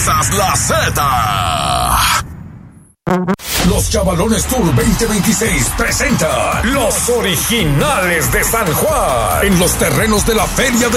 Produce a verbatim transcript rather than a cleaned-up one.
Sintonizas la Z. Los Chavalones Tour veinte veintiséis presenta Los Originales de San Juan en los terrenos de la Feria de